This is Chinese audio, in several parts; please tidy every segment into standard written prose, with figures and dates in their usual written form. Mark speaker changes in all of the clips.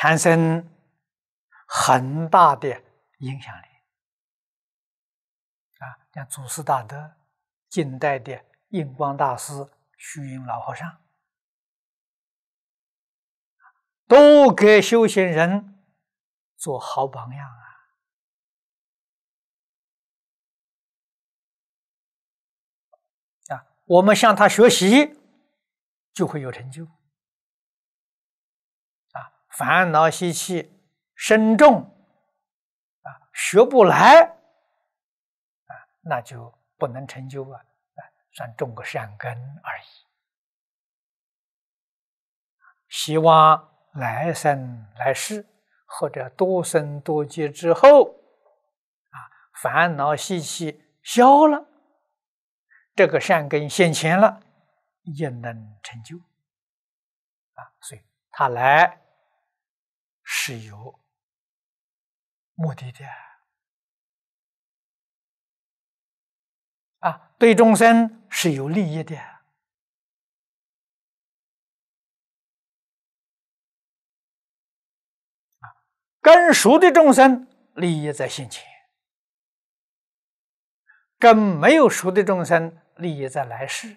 Speaker 1: 产生很大的影响力啊！像祖师大德、近代的印光大师、虚云老和尚，都给修行人做好榜样啊！我们向他学习，就会有成就啊！烦恼习气深重啊，学不来啊，那就不能成就啊，算种个善根而已。希望来生来世或者多生多劫之后啊，烦恼习气消了，这个善根现前了，也能成就啊。所以他来是有目的的啊，对众生是有利益的啊，跟熟的众生利益在现前，跟没有熟的众生利益在来世。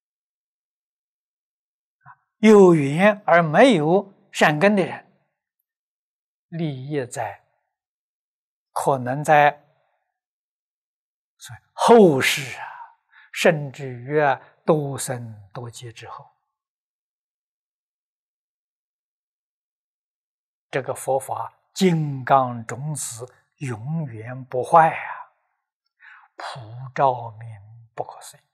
Speaker 1: 有缘而没有善根的人，利益在可能在后世啊，甚至于多生多劫之后，这个佛法金刚种子永远不坏啊，普照明不可思议。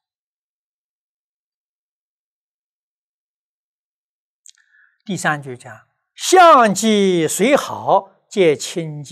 Speaker 1: 第三句讲，相继虽好，皆清净